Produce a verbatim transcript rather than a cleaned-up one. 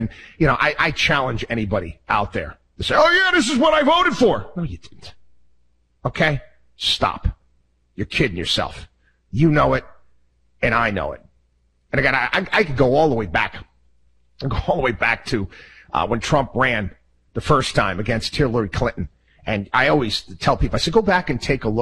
You know, I, I challenge anybody out there to say, oh, yeah, this is what I voted for. No, you didn't. Okay? Stop. You're kidding yourself. You know it, and I know it. And again, I, I, I could go all the way back. I go all the way back to uh, when Trump ran the first time against Hillary Clinton. And I always tell people, I said, go back and take a look.